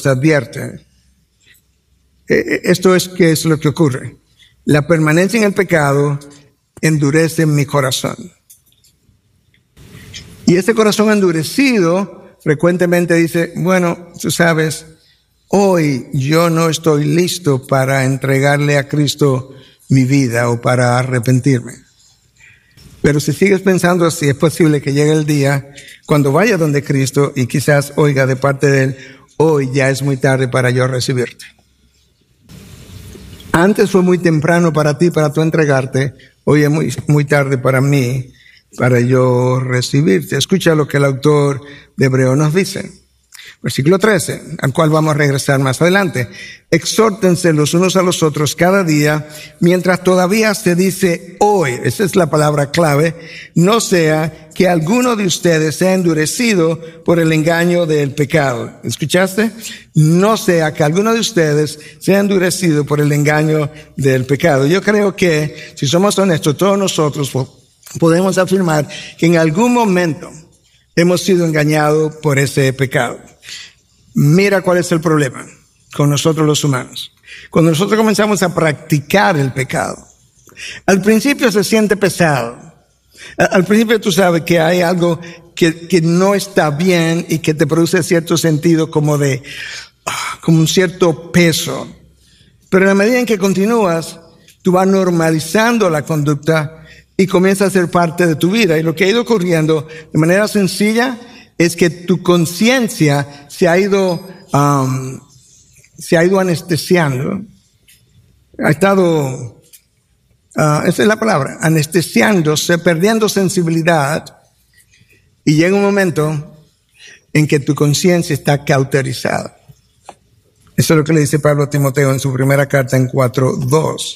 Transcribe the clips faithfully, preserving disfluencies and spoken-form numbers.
nos advierte. Esto es que es lo que ocurre. La permanencia en el pecado endurece mi corazón. Y ese corazón endurecido frecuentemente dice, bueno, tú sabes, hoy yo no estoy listo para entregarle a Cristo mi vida o para arrepentirme. Pero si sigues pensando así, es posible que llegue el día cuando vaya donde Cristo y quizás oiga de parte de Él, hoy ya es muy tarde para yo recibirte. Antes fue muy temprano para ti, para tú entregarte, hoy es muy, muy tarde para mí, para yo recibirte. Escucha lo que el autor de Hebreos nos dice. Versículo trece, al cual vamos a regresar más adelante. Exhórtense los unos a los otros cada día, mientras todavía se dice hoy, esa es la palabra clave, no sea que alguno de ustedes sea endurecido por el engaño del pecado. ¿Escuchaste? No sea que alguno de ustedes sea endurecido por el engaño del pecado. Yo creo que, si somos honestos, todos nosotros podemos afirmar que en algún momento hemos sido engañados por ese pecado. Mira cuál es el problema con nosotros los humanos. Cuando nosotros comenzamos a practicar el pecado, al principio se siente pesado. Al principio tú sabes que hay algo que, que no está bien y que te produce cierto sentido como de, como un cierto peso. Pero en la medida en que continúas, tú vas normalizando la conducta y comienza a ser parte de tu vida. Y lo que ha ido ocurriendo de manera sencilla es que tu conciencia se ha ido, um, se ha ido anestesiando. Ha estado, uh, esa es la palabra, anestesiándose, perdiendo sensibilidad. Y llega un momento en que tu conciencia está cauterizada. Eso es lo que le dice Pablo a Timoteo en su primera carta en cuatro dos.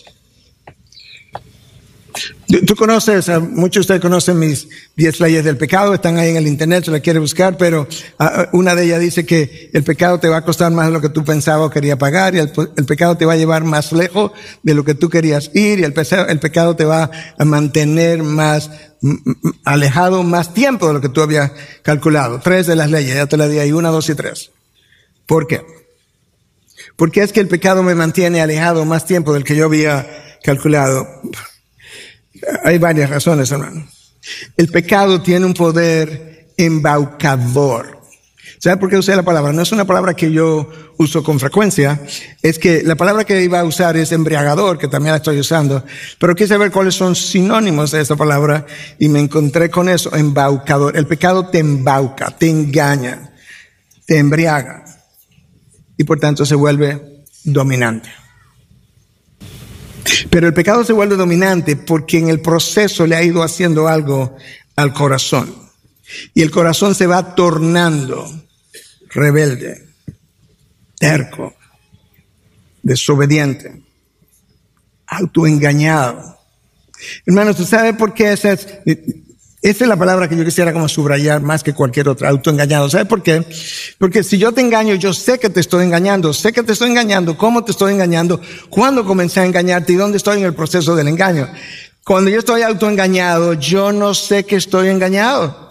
Tú conoces, muchos de ustedes conocen mis diez leyes del pecado, están ahí en el internet, se la quiere buscar, pero uh, una de ellas dice que el pecado te va a costar más de lo que tú pensabas o querías pagar, y el, el pecado te va a llevar más lejos de lo que tú querías ir, y el, el pecado te va a mantener más m- alejado más tiempo de lo que tú habías calculado. Tres de las leyes, ya te las di ahí, una, dos y tres. ¿Por qué? Porque es que el pecado me mantiene alejado más tiempo del que yo había calculado. Hay varias razones, hermano. El pecado tiene un poder embaucador. ¿Sabe por qué usé la palabra? No es una palabra que yo uso con frecuencia. Es que la palabra que iba a usar es embriagador, que también la estoy usando. Pero quise ver cuáles son sinónimos de esa palabra y me encontré con eso, embaucador. El pecado te embauca, te engaña, te embriaga y por tanto se vuelve dominante. Pero el pecado se vuelve dominante porque en el proceso le ha ido haciendo algo al corazón. Y el corazón se va tornando rebelde, terco, desobediente, autoengañado. Hermanos, ¿tú sabes por qué esa es, esa es la palabra que yo quisiera como subrayar más que cualquier otra? Autoengañado. ¿Sabes por qué? Porque si yo te engaño, yo sé que te estoy engañando, sé que te estoy engañando, cómo te estoy engañando, cuándo comencé a engañarte y dónde estoy en el proceso del engaño. Cuando yo estoy autoengañado, yo no sé que estoy engañado.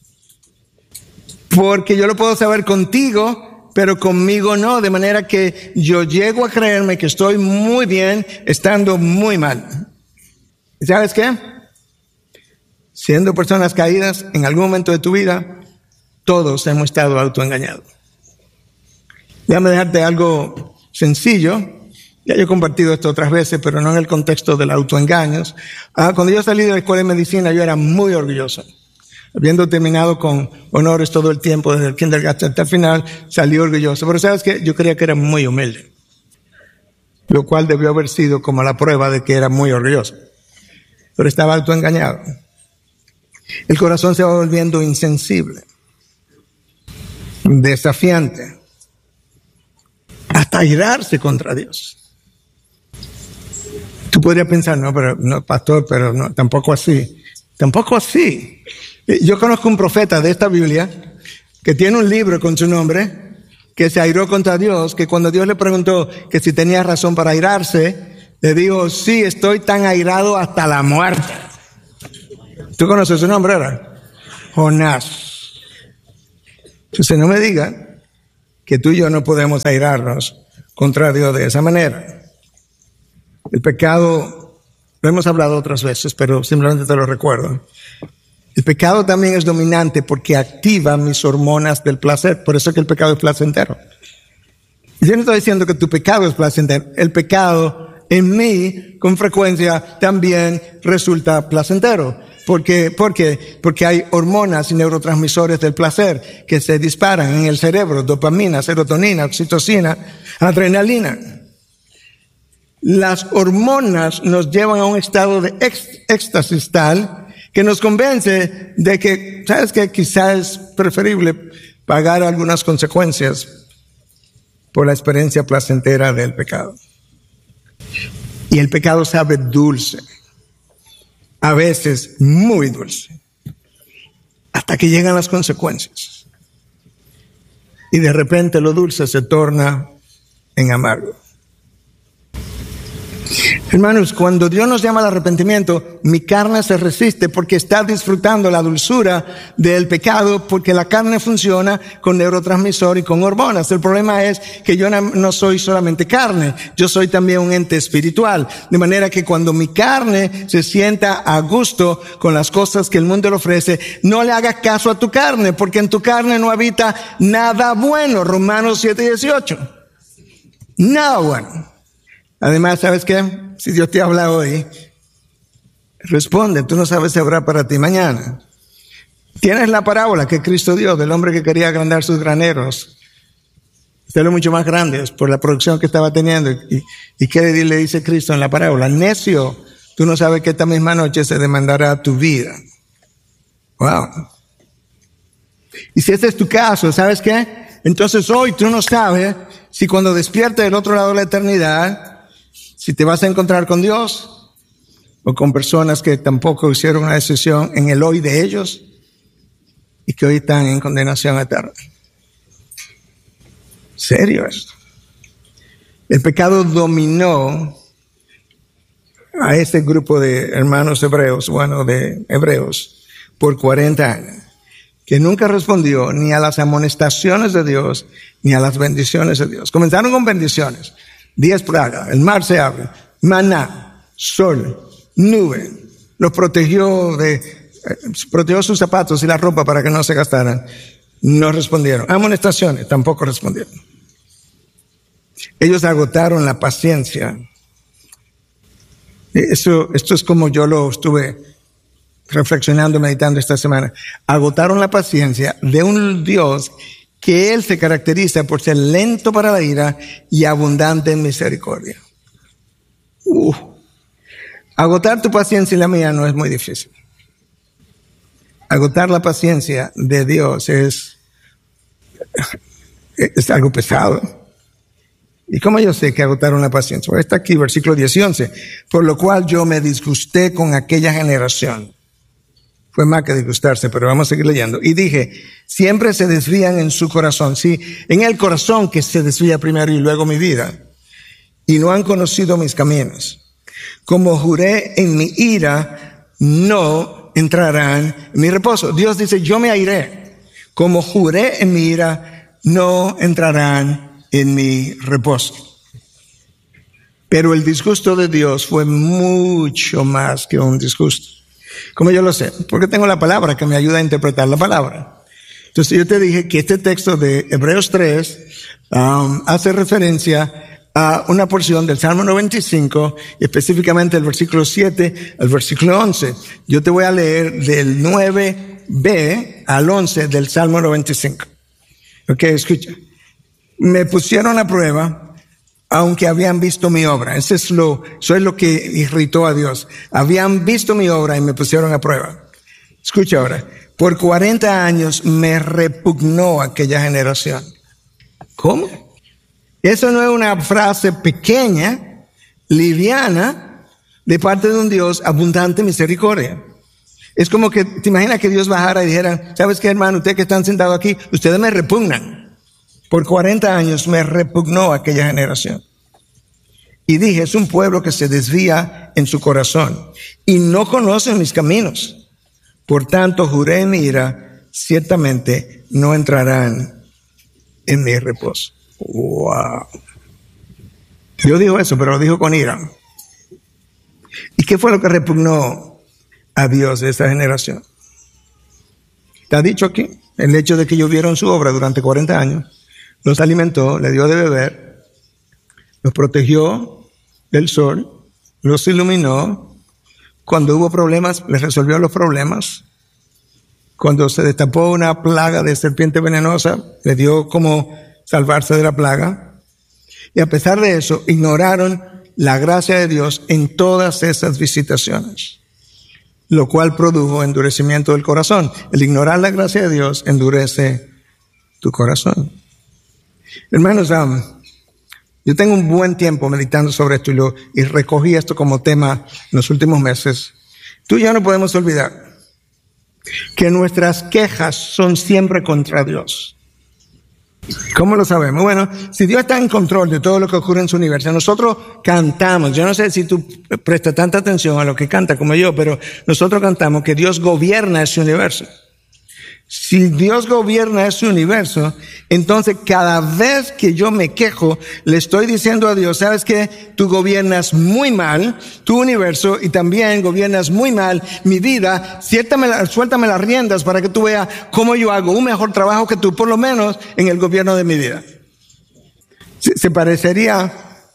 Porque yo lo puedo saber contigo, pero conmigo no, de manera que yo llego a creerme que estoy muy bien, estando muy mal. ¿Sabes qué? Siendo personas caídas en algún momento de tu vida, todos hemos estado autoengañados. Déjame dejarte algo sencillo. Ya yo he compartido esto otras veces, pero no en el contexto del autoengaños. Ah, cuando yo salí de la escuela de medicina, yo era muy orgulloso. Habiendo terminado con honores todo el tiempo, desde el kindergarten hasta el final, salí orgulloso. Pero ¿sabes qué? Yo creía que era muy humilde. Lo cual debió haber sido como la prueba de que era muy orgulloso. Pero estaba autoengañado. El corazón se va volviendo insensible, desafiante, hasta airarse contra Dios. Tú podrías pensar, no, pero no, pastor, pero no, tampoco así. Tampoco así. Yo conozco un profeta de esta Biblia que tiene un libro con su nombre, que se airó contra Dios, que cuando Dios le preguntó que si tenía razón para airarse, le dijo, sí, estoy tan airado hasta la muerte. ¿Tú conoces su nombre, era? Jonás. Entonces no me diga que tú y yo no podemos airarnos contra Dios de esa manera. El pecado, lo hemos hablado otras veces, pero simplemente te lo recuerdo. El pecado también es dominante porque activa mis hormonas del placer. Por eso es que el pecado es placentero. Yo no estoy diciendo que tu pecado es placentero. El pecado en mí, con frecuencia, también resulta placentero. ¿Por qué? ¿Por qué? Porque hay hormonas y neurotransmisores del placer que se disparan en el cerebro. Dopamina, serotonina, oxitocina, adrenalina. Las hormonas nos llevan a un estado de éxtasis tal que nos convence de que, ¿sabes qué? Quizás es preferible pagar algunas consecuencias por la experiencia placentera del pecado. Y el pecado sabe dulce. A veces muy dulce. Hasta que llegan las consecuencias. Y de repente lo dulce se torna en amargo. Hermanos, cuando Dios nos llama al arrepentimiento, mi carne se resiste porque está disfrutando la dulzura del pecado, porque la carne funciona con neurotransmisor y con hormonas. El problema es que yo no soy solamente carne, yo soy también un ente espiritual. De manera que cuando mi carne se sienta a gusto con las cosas que el mundo le ofrece, no le hagas caso a tu carne, porque en tu carne no habita nada bueno. Romanos siete dieciocho. Nada bueno. Además, ¿sabes qué? Si Dios te habla hoy, responde. Tú no sabes si habrá para ti mañana. Tienes la parábola que Cristo dio del hombre que quería agrandar sus graneros, hacerlo mucho más grandes por la producción que estaba teniendo. ¿Y, y qué le dice Cristo en la parábola? Necio, tú no sabes que esta misma noche se demandará tu vida. Wow. Y si este es tu caso, ¿sabes qué? Entonces hoy tú no sabes si cuando despiertes del otro lado de la eternidad, si te vas a encontrar con Dios o con personas que tampoco hicieron una decisión en el hoy de ellos y que hoy están en condenación eterna. ¿Serio esto? El pecado dominó a este grupo de hermanos hebreos, bueno, de hebreos, por cuarenta años, que nunca respondió ni a las amonestaciones de Dios ni a las bendiciones de Dios. Comenzaron con bendiciones. Diez plagas, el mar se abre, maná, sol, nube, los protegió de, eh, protegió sus zapatos y la ropa para que no se gastaran. No respondieron. Amonestaciones, tampoco respondieron. Ellos agotaron la paciencia. Eso, esto es como yo lo estuve reflexionando, meditando esta semana. Agotaron la paciencia de un Dios que Él se caracteriza por ser lento para la ira y abundante en misericordia. Uh, agotar tu paciencia y la mía no es muy difícil. Agotar la paciencia de Dios es, es algo pesado. ¿Y cómo yo sé que agotaron la paciencia? Pues está aquí, versículo diez y once. Por lo cual yo me disgusté con aquella generación. Fue más que disgustarse, pero vamos a seguir leyendo. Y dije, siempre se desvían en su corazón. Sí, en el corazón que se desvía primero y luego mi vida. Y no han conocido mis caminos. Como juré en mi ira, no entrarán en mi reposo. Dios dice, yo me airé. Como juré en mi ira, no entrarán en mi reposo. Pero el disgusto de Dios fue mucho más que un disgusto. ¿Cómo yo lo sé? Porque tengo la palabra que me ayuda a interpretar la palabra. Entonces yo te dije que este texto de Hebreos tres um, hace referencia a una porción del Salmo noventa y cinco, específicamente el versículo siete al versículo once. Yo te voy a leer del nueve b al once del Salmo noventa y cinco. Ok, escucha. Me pusieron a prueba, aunque habían visto mi obra. Eso es lo, eso es lo que irritó a Dios. Habían visto mi obra y me pusieron a prueba. Escucha ahora. Por cuarenta años me repugnó aquella generación. ¿Cómo? Eso no es una frase pequeña, liviana, de parte de un Dios abundante en misericordia. Es como que, te imaginas que Dios bajara y dijera, ¿sabes qué, hermano? Ustedes que están sentados aquí, ustedes me repugnan. Por cuarenta años me repugnó aquella generación. Y dije, es un pueblo que se desvía en su corazón y no conoce mis caminos. Por tanto, juré en mi ira, ciertamente no entrarán en mi reposo. Wow. Dios dijo eso, pero lo dijo con ira. ¿Y qué fue lo que repugnó a Dios de esta generación? Está dicho aquí, el hecho de que ellos vieron su obra durante cuarenta años, los alimentó, les dio de beber, los protegió del sol, los iluminó. Cuando hubo problemas, les resolvió los problemas. Cuando se destapó una plaga de serpiente venenosa, les dio cómo salvarse de la plaga. Y a pesar de eso, ignoraron la gracia de Dios en todas esas visitaciones, lo cual produjo endurecimiento del corazón. El ignorar la gracia de Dios endurece tu corazón. Hermanos, um, yo tengo un buen tiempo meditando sobre esto y, lo, y recogí esto como tema en los últimos meses. Tú y yo no podemos olvidar que nuestras quejas son siempre contra Dios. ¿Cómo lo sabemos? Bueno, si Dios está en control de todo lo que ocurre en su universo, nosotros cantamos. Yo no sé si tú prestas tanta atención a lo que canta como yo, pero nosotros cantamos que Dios gobierna ese universo. Si Dios gobierna ese universo, entonces cada vez que yo me quejo, le estoy diciendo a Dios, ¿sabes qué? Tú gobiernas muy mal tu universo y también gobiernas muy mal mi vida. Suéltame, suéltame las riendas para que tú veas cómo yo hago un mejor trabajo que tú, por lo menos en el gobierno de mi vida. Se, se parecería,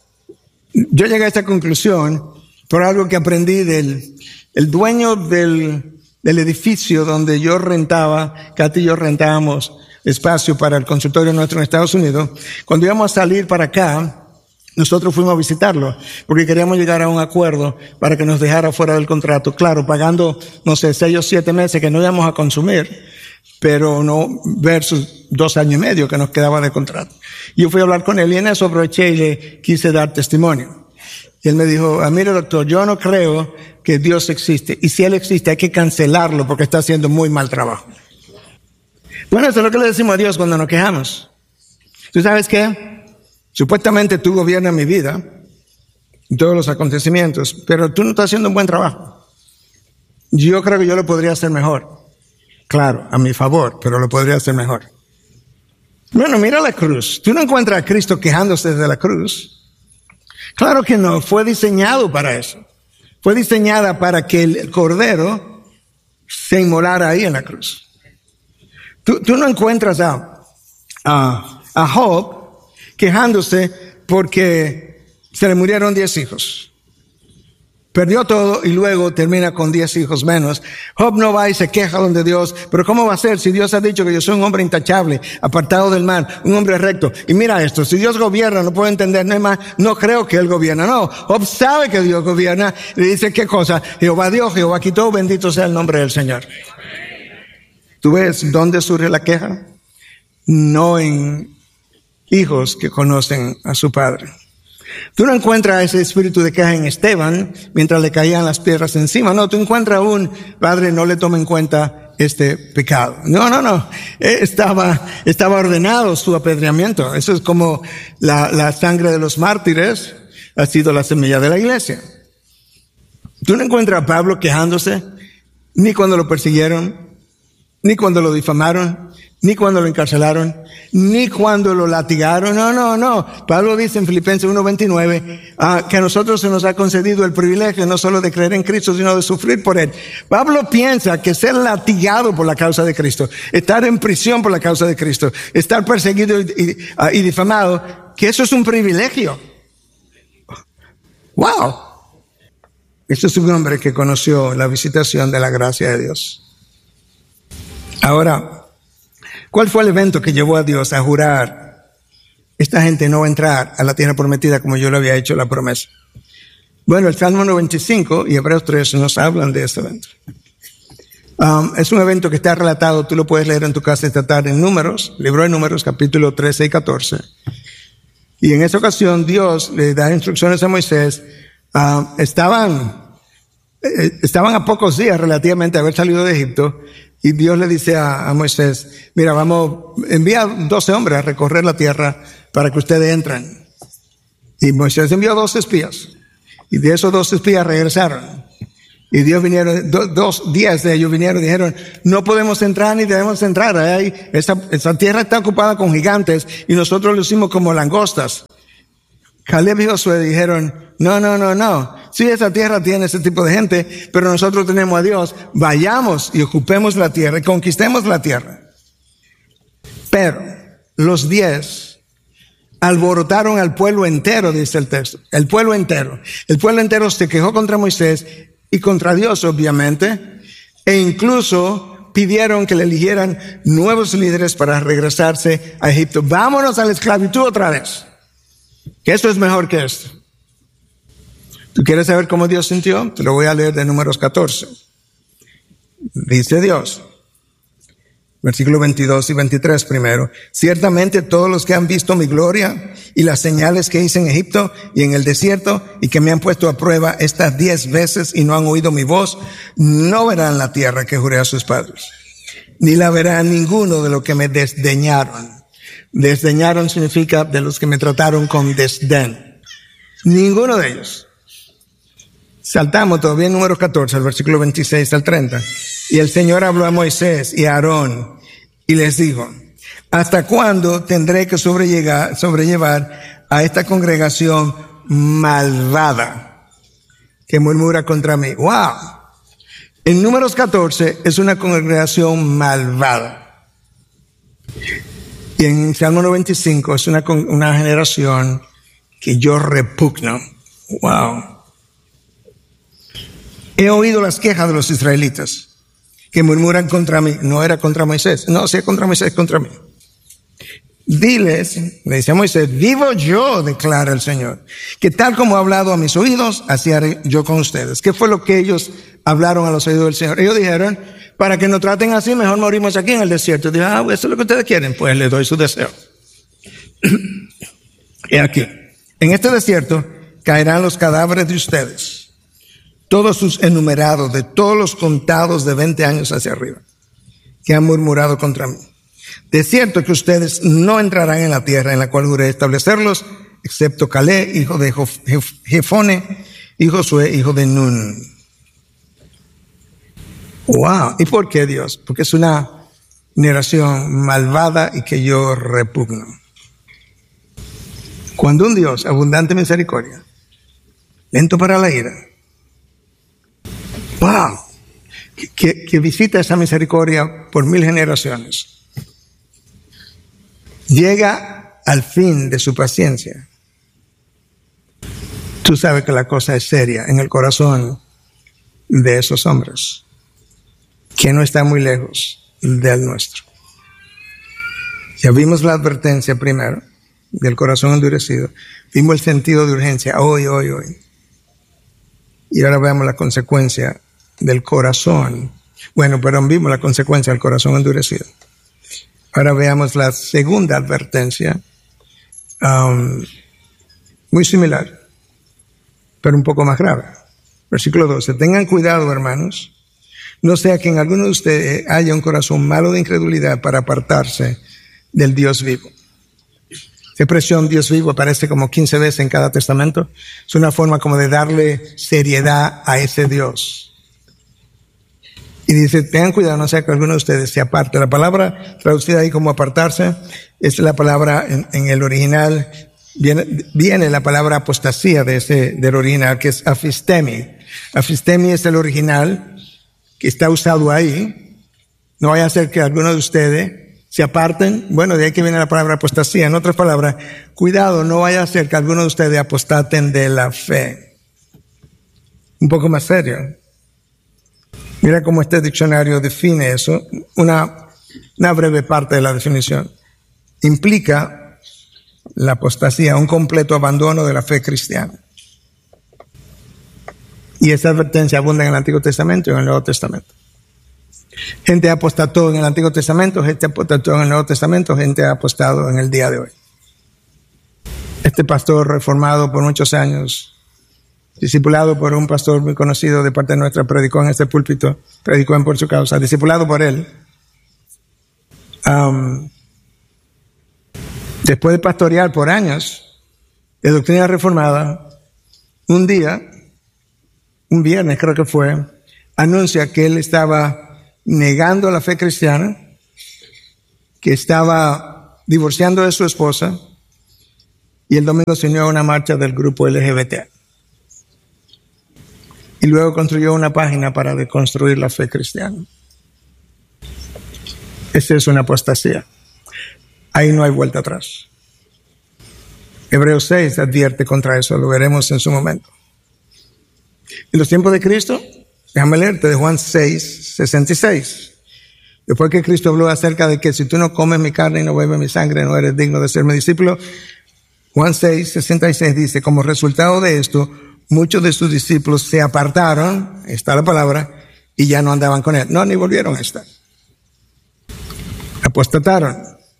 yo llegué a esta conclusión por algo que aprendí del el dueño del del edificio donde yo rentaba, Katy y yo rentábamos espacio para el consultorio nuestro en Estados Unidos. Cuando íbamos a salir para acá, nosotros fuimos a visitarlo, porque queríamos llegar a un acuerdo para que nos dejara fuera del contrato. Claro, pagando, no sé, seis o siete meses que no íbamos a consumir, pero no versus dos años y medio que nos quedaba de contrato. Yo fui a hablar con él y en eso aproveché y le quise dar testimonio. Y él me dijo, ah, mire doctor, yo no creo que Dios existe. Y si Él existe, hay que cancelarlo porque está haciendo muy mal trabajo. Bueno, eso es lo que le decimos a Dios cuando nos quejamos. ¿Tú sabes qué? Supuestamente tú gobiernas mi vida, todos los acontecimientos, pero tú no estás haciendo un buen trabajo. Yo creo que yo lo podría hacer mejor. Claro, a mi favor, pero lo podría hacer mejor. Bueno, mira la cruz. Tú no encuentras a Cristo quejándose de la cruz. Claro que no, fue diseñado para eso. Fue diseñada para que el cordero se inmolara ahí en la cruz. Tú, tú no encuentras a, a, a Job quejándose porque se le murieron diez hijos. Perdió todo y luego termina con diez hijos menos. Job no va y se queja donde Dios, pero ¿cómo va a ser si Dios ha dicho que yo soy un hombre intachable, apartado del mal, un hombre recto? Y mira esto, si Dios gobierna, no puedo entender, no, más, no creo que Él gobierna. No, Job sabe que Dios gobierna y dice, ¿qué cosa? Jehová dio, Jehová quitó, bendito sea el nombre del Señor. ¿Tú ves dónde surge la queja? No en hijos que conocen a su padre. Tú no encuentras ese espíritu de queja en Esteban mientras le caían las piedras encima. No, tú encuentras un padre, no le toma en cuenta este pecado. No, no, no. Estaba, estaba ordenado su apedreamiento. Eso es como la, la sangre de los mártires ha sido la semilla de la iglesia. Tú no encuentras a Pablo quejándose ni cuando lo persiguieron, ni cuando lo difamaron, ni cuando lo encarcelaron, ni cuando lo latigaron. No, no, no. Pablo dice en Filipenses uno veintinueve ah, que a nosotros se nos ha concedido el privilegio no solo de creer en Cristo, sino de sufrir por Él. Pablo piensa que ser latigado por la causa de Cristo, estar en prisión por la causa de Cristo, estar perseguido y, y, y difamado, que eso es un privilegio. ¡Wow! Este es un hombre que conoció la visitación de la gracia de Dios. Ahora, ¿cuál fue el evento que llevó a Dios a jurar, esta gente no va a entrar a la tierra prometida como yo le había hecho la promesa? Bueno, el Salmo noventa y cinco y Hebreos tres nos hablan de este evento. Um, es un evento que está relatado, tú lo puedes leer en tu casa esta tarde en Números, libro de Números, capítulo trece y catorce. Y en esa ocasión Dios le da instrucciones a Moisés. Uh, estaban, eh, estaban a pocos días relativamente de haber salido de Egipto. Y Dios le dice a, a Moisés, mira, vamos, envía doce hombres a recorrer la tierra para que ustedes entren. Y Moisés envió doce espías. Y de esos doce espías regresaron. Y Dios vinieron, do, dos días de ellos vinieron y dijeron, no podemos entrar ni debemos entrar. Ahí, esa, esa tierra está ocupada con gigantes y nosotros lo hicimos como langostas. Caleb y Josué dijeron, no, no, no, no. Sí, esa tierra tiene ese tipo de gente, pero nosotros tenemos a Dios. Vayamos y ocupemos la tierra y conquistemos la tierra. Pero los diez alborotaron al pueblo entero, dice el texto. El pueblo entero. El pueblo entero se quejó contra Moisés y contra Dios, obviamente. E incluso pidieron que le eligieran nuevos líderes para regresarse a Egipto. Vámonos a la esclavitud otra vez. Que esto es mejor que esto. ¿Tú quieres saber cómo Dios sintió? Te lo voy a leer de Números catorce. Dice Dios, versículo veintidós y veintitrés primero. Ciertamente todos los que han visto mi gloria y las señales que hice en Egipto y en el desierto y que me han puesto a prueba estas diez veces y no han oído mi voz, no verán la tierra que juré a sus padres, ni la verán ninguno de los que me desdeñaron. Desdeñaron significa de los que me trataron con desdén. Ninguno de ellos. Saltamos todavía en Números catorce, al versículo veintiséis al treinta. Y el Señor habló a Moisés y a Aarón y les dijo, ¿hasta cuándo tendré que sobrellevar, sobrellevar a esta congregación malvada que murmura contra mí? ¡Wow! En Números catorce es una congregación malvada. Y en Salmo noventa y cinco es una, una generación que yo repugno. ¡Wow! He oído las quejas de los israelitas que murmuran contra mí. No era contra Moisés. No, si es contra Moisés, contra mí. Diles, le dice a Moisés, vivo yo, declara el Señor, que tal como ha hablado a mis oídos, así haré yo con ustedes. ¿Qué fue lo que ellos hablaron a los oídos del Señor? Ellos dijeron, para que nos traten así, mejor morimos aquí en el desierto. Y dijeron, ah, eso es lo que ustedes quieren. Pues les doy su deseo. Y aquí, en este desierto caerán los cadáveres de ustedes, todos sus enumerados, de todos los contados de veinte años hacia arriba, que han murmurado contra mí. De cierto que ustedes no entrarán en la tierra en la cual juré establecerlos, excepto Caleb, hijo de Jefone, y Josué, hijo de Nun. Wow. ¿Y por qué, Dios? Porque es una generación malvada y que yo repugno. Cuando un Dios abundante en misericordia, lento para la ira, wow, que, que visita esa misericordia por mil generaciones, llega al fin de su paciencia. Tú sabes que la cosa es seria en el corazón de esos hombres, que no está muy lejos del nuestro. Ya vimos la advertencia primero del corazón endurecido, vimos el sentido de urgencia, hoy, hoy, hoy. Y ahora veamos la consecuencia del corazón. Bueno, pero vimos la consecuencia del corazón endurecido. Ahora veamos la segunda advertencia, um, muy similar, pero un poco más grave. Versículo doce. Tengan cuidado, hermanos, no sea que en alguno de ustedes haya un corazón malo de incredulidad para apartarse del Dios vivo. Esa expresión Dios vivo aparece como quince veces en cada testamento. Es una forma como de darle seriedad a ese Dios. Y dice, tengan cuidado, no sea que alguno de ustedes se aparte. La palabra traducida ahí como apartarse es la palabra en, en el original, viene, viene la palabra apostasía de ese, del original, que es afistemi. Afistemi es el original que está usado ahí. No vaya a ser que alguno de ustedes se aparten. Bueno, de ahí que viene la palabra apostasía. En otras palabras, cuidado, no vaya a ser que alguno de ustedes apostaten de la fe. Un poco más serio. Mira cómo este diccionario define eso. Una, una breve parte de la definición. Implica la apostasía, un completo abandono de la fe cristiana. Y esta advertencia abunda en el Antiguo Testamento y en el Nuevo Testamento. Gente apostató en el Antiguo Testamento, gente apostató en el Nuevo Testamento, gente ha apostado en el día de hoy. Este pastor reformado por muchos años, discipulado por un pastor muy conocido de parte nuestra, predicó en este púlpito, predicó en Por Su Causa, discipulado por él. Um, después de pastorear por años de doctrina reformada, un día, un viernes creo que fue, anuncia que él estaba negando la fe cristiana, que estaba divorciando de su esposa, y el domingo se unió a una marcha del grupo L G B T. Y luego construyó una página para deconstruir la fe cristiana. Esa es una apostasía. Ahí no hay vuelta atrás. Hebreos seis advierte contra eso, lo veremos en su momento. En los tiempos de Cristo, déjame leerte de Juan seis, sesenta y seis. Después que Cristo habló acerca de que si tú no comes mi carne y no bebes mi sangre, no eres digno de ser mi discípulo. Juan seis, sesenta y seis dice, como resultado de esto, muchos de sus discípulos se apartaron, está la palabra, y ya no andaban con él. No, ni volvieron a estar. Apostataron.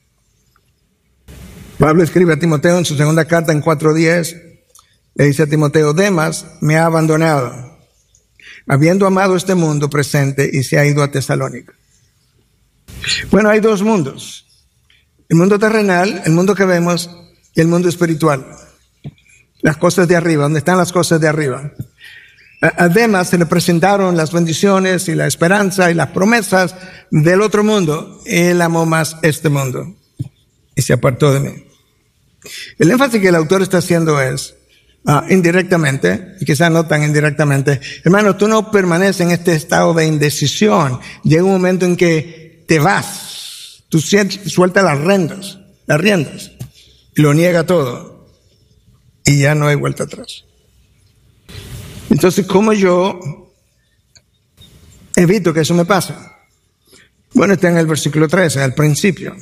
Pablo escribe a Timoteo en su segunda carta en cuatro diez, le dice a Timoteo, Demas me ha abandonado, habiendo amado este mundo presente y se ha ido a Tesalónica. Bueno, hay dos mundos. El mundo terrenal, el mundo que vemos, y el mundo espiritual. Las cosas de arriba, donde están las cosas de arriba. Además, se le presentaron las bendiciones y la esperanza y las promesas del otro mundo. Él amó más este mundo y se apartó de mí. El énfasis que el autor está haciendo es, uh, indirectamente, y quizás no tan indirectamente, hermano, tú no permaneces en este estado de indecisión. Llega un momento en que te vas, tú sueltas las riendas, las riendas, y lo niega todo, y ya no hay vuelta atrás. Entonces, ¿cómo yo evito que eso me pase? Bueno, está en el versículo trece, al principio.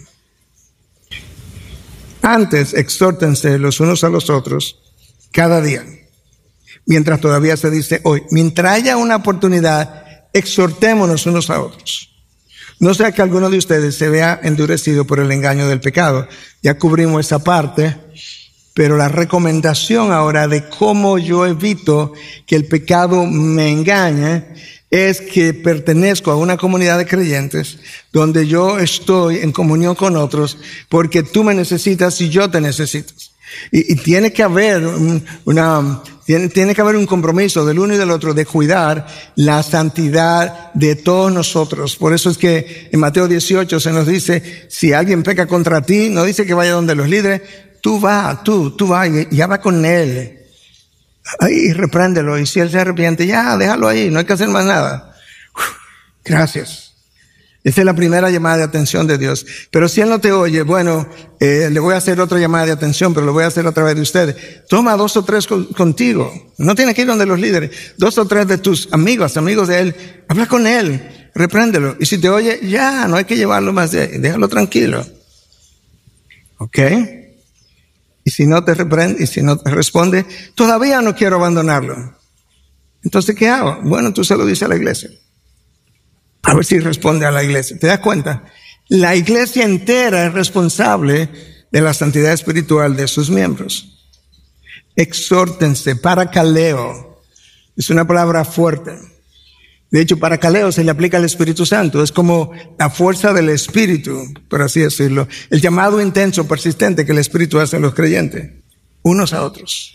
Antes, exhórtense los unos a los otros cada día, mientras todavía se dice hoy. Mientras haya una oportunidad, exhortémonos unos a otros. No sea que alguno de ustedes se vea endurecido por el engaño del pecado. Ya cubrimos esa parte, pero la recomendación ahora de cómo yo evito que el pecado me engañe es que pertenezco a una comunidad de creyentes donde yo estoy en comunión con otros porque tú me necesitas y yo te necesito. Y, y tiene que haber una, tiene, tiene que haber un compromiso del uno y del otro de cuidar la santidad de todos nosotros. Por eso es que en Mateo dieciocho se nos dice, si alguien peca contra ti, no dice que vaya donde los líderes, tú vas, tú, tú vas y, y habla con él. Y repréndelo, y si él se arrepiente, ya, déjalo ahí, no hay que hacer más nada. Uf, gracias. Esa es la primera llamada de atención de Dios. Pero si él no te oye, bueno, eh, le voy a hacer otra llamada de atención, pero lo voy a hacer a través de ustedes. Toma dos o tres con, contigo. No tienes que ir donde los líderes. Dos o tres de tus amigos, amigos de él. Habla con él, repréndelo. Y si te oye, ya, no hay que llevarlo más de ahí. Déjalo tranquilo. ¿Ok? Y si no te reprende, y si no te responde, todavía no quiero abandonarlo. Entonces, ¿qué hago? Bueno, tú se lo dices a la iglesia. A ver si responde a la iglesia. ¿Te das cuenta? La iglesia entera es responsable de la santidad espiritual de sus miembros. Exhórtense, paracaleo. Es una palabra fuerte. De hecho, paracaleo se le aplica al Espíritu Santo. Es como la fuerza del Espíritu, por así decirlo. El llamado intenso, persistente que el Espíritu hace a los creyentes. Unos a otros.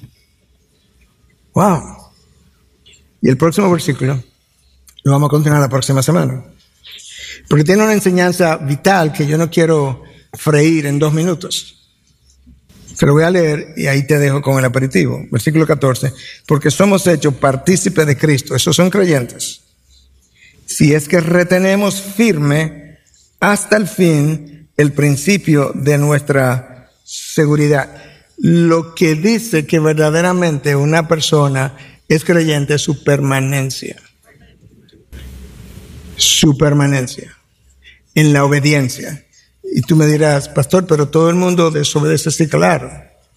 Wow. Y el próximo versículo lo vamos a continuar la próxima semana. Porque tiene una enseñanza vital que yo no quiero freír en dos minutos. Se lo voy a leer y ahí te dejo con el aperitivo. Versículo catorce. Porque somos hechos partícipes de Cristo. Esos son creyentes. Si es que retenemos firme hasta el fin el principio de nuestra seguridad. Lo que dice que verdaderamente una persona es creyente es su permanencia. Su permanencia en la obediencia. Y tú me dirás, pastor, pero todo el mundo desobedece, sí, claro.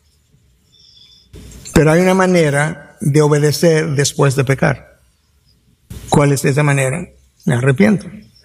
Pero hay una manera de obedecer después de pecar. ¿Cuál es esa manera? Me arrepiento.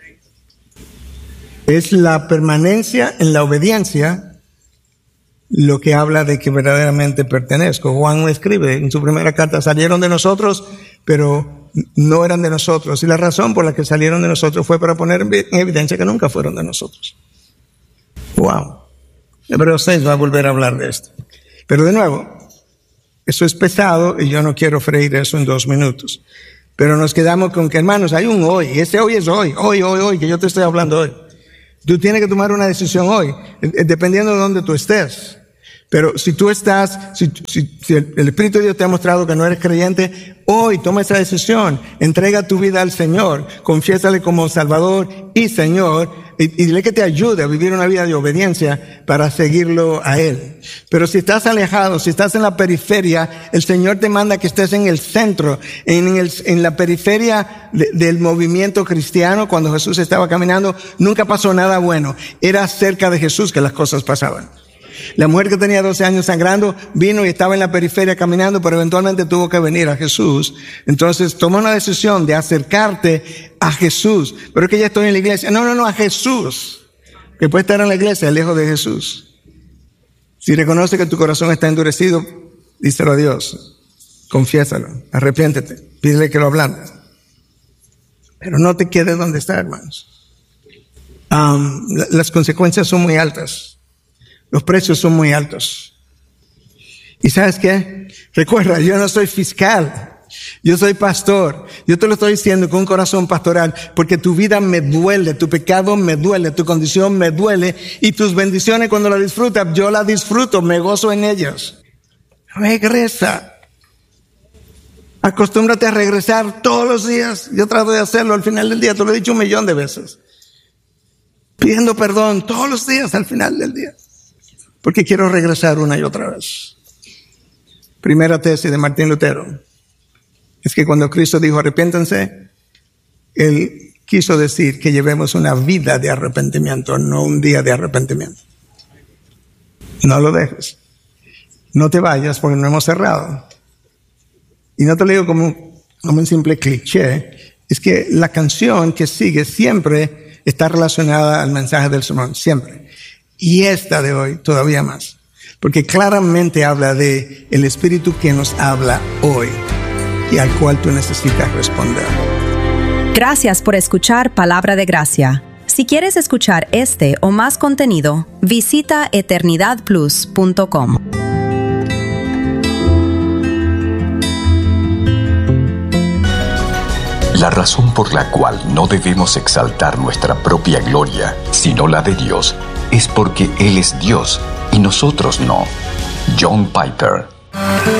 Es la permanencia en la obediencia lo que habla de que verdaderamente pertenezco. Juan escribe en su primera carta, salieron de nosotros, pero no eran de nosotros. Y la razón por la que salieron de nosotros fue para poner en evidencia que nunca fueron de nosotros. Wow. Hebreos seis va a volver a hablar de esto. Pero de nuevo, eso es pesado y yo no quiero freír eso en dos minutos. Pero nos quedamos con que, hermanos, hay un hoy. Y ese hoy es hoy, hoy, hoy, hoy, que yo te estoy hablando hoy. Tú tienes que tomar una decisión hoy, dependiendo de dónde tú estés. Pero si tú estás, si, si, si el, el Espíritu de Dios te ha mostrado que no eres creyente, hoy toma esa decisión, entrega tu vida al Señor, confiésale como Salvador y Señor, y, y dile que te ayude a vivir una vida de obediencia para seguirlo a Él. Pero si estás alejado, si estás en la periferia, el Señor te manda que estés en el centro, en, el, en la periferia de, del movimiento cristiano. Cuando Jesús estaba caminando, nunca pasó nada bueno. Era cerca de Jesús que las cosas pasaban. La mujer que tenía doce años sangrando vino y estaba en la periferia caminando, pero eventualmente tuvo que venir a Jesús. Entonces toma una decisión de acercarte a Jesús. Pero es que ya estoy en la iglesia. No, no, no, a Jesús. Que puede estar en la iglesia, lejos de Jesús. Si reconoce que tu corazón está endurecido, díselo a Dios. Confiésalo, arrepiéntete, pídele que lo ablande. Pero no te quedes donde está, hermanos. Um, las consecuencias son muy altas. Los precios son muy altos. ¿Y sabes qué? Recuerda, yo no soy fiscal. Yo soy pastor. Yo te lo estoy diciendo con un corazón pastoral, porque tu vida me duele, tu pecado me duele, tu condición me duele, y tus bendiciones cuando las disfrutas, yo las disfruto, me gozo en ellas. Regresa. Acostúmbrate a regresar todos los días. Yo trato de hacerlo al final del día, te lo he dicho un millón de veces. Pidiendo perdón todos los días al final del día. Porque quiero regresar una y otra vez. Primera tesis de Martín Lutero es que cuando Cristo dijo arrepiéntanse, Él quiso decir que llevemos una vida de arrepentimiento, no un día de arrepentimiento. No lo dejes. No te vayas porque no hemos cerrado. Y no te lo digo como, como un simple cliché. Es que la canción que sigue siempre está relacionada al mensaje del sermón, siempre. Y esta de hoy todavía más, porque claramente habla de el Espíritu que nos habla hoy y al cual tú necesitas responder. Gracias por escuchar Palabra de Gracia. Si quieres escuchar este o más contenido, visita eternidad plus punto com. La razón por la cual no debemos exaltar nuestra propia gloria, sino la de Dios, es porque Él es Dios y nosotros no. John Piper.